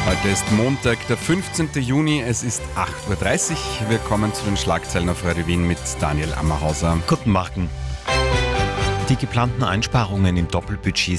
Heute ist Montag, der 15. Juni, es ist 8.30 Uhr. Wir kommen zu den Schlagzeilen auf Radio Wien mit Daniel Ammerhauser. Guten Morgen. Die geplanten Einsparungen im Doppelbudget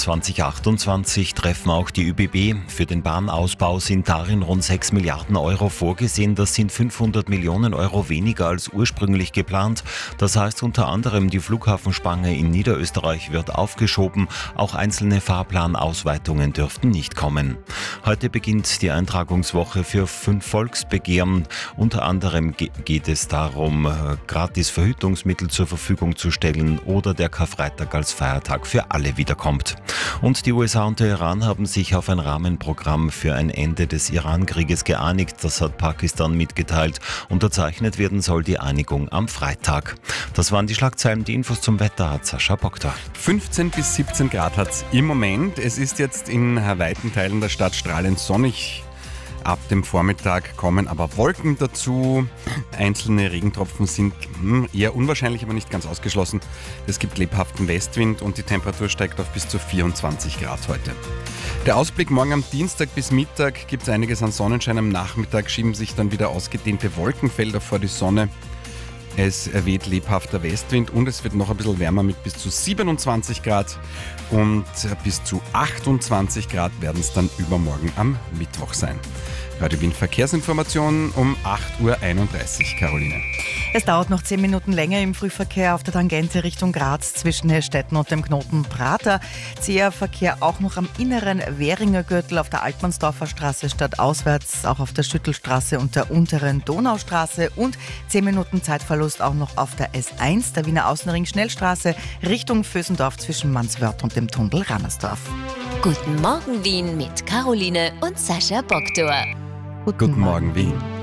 27/28 treffen auch die ÖBB. Für den Bahnausbau sind darin rund 6 Milliarden Euro vorgesehen. Das sind 500 Millionen Euro weniger als ursprünglich geplant. Das heißt unter anderem, die Flughafenspange in Niederösterreich wird aufgeschoben. Auch einzelne Fahrplanausweitungen dürften nicht kommen. Heute beginnt die Eintragungswoche für 5 Volksbegehren. Unter anderem geht es darum, gratis Verhütungsmittel zur Verfügung zu stellen oder der Karfreitag als Feiertag für alle wiederkommt. Und die USA und der Iran haben sich auf ein Rahmenprogramm für ein Ende des Iran-Krieges geeinigt. Das hat Pakistan mitgeteilt. Unterzeichnet werden soll die Einigung am Freitag. Das waren die Schlagzeilen. Die Infos zum Wetter hat Sascha Boktor. 15 bis 17 Grad hat es im Moment. Es ist jetzt in weiten Teilen der Stadt strahlend sonnig. Ab dem Vormittag kommen aber Wolken dazu. Einzelne Regentropfen sind eher unwahrscheinlich, aber nicht ganz ausgeschlossen. Es gibt lebhaften Westwind und die Temperatur steigt auf bis zu 24 Grad heute. Der Ausblick: morgen am Dienstag bis Mittag gibt es einiges an Sonnenschein. Am Nachmittag schieben sich dann wieder ausgedehnte Wolkenfelder vor die Sonne. Es weht lebhafter Westwind und es wird noch ein bisschen wärmer mit bis zu 27 Grad und bis zu 28 Grad werden es dann übermorgen am Mittwoch sein. Radio Wien Verkehrsinformationen um 8.31 Uhr. Caroline. Es dauert noch 10 Minuten länger im Frühverkehr auf der Tangente Richtung Graz zwischen Hestetten und dem Knoten Prater. Zäher Verkehr auch noch am inneren Währinger Gürtel auf der Altmannsdorfer Straße stadtauswärts, auch auf der Schüttelstraße und der unteren Donaustraße und 10 Minuten Zeitverlust auch noch auf der S1, der Wiener Außenring Schnellstraße Richtung Vösendorf zwischen Manswörth und dem Tunnel Rannersdorf. Guten Morgen Wien mit Caroline und Sascha Boktor. Guten Morgen Wien.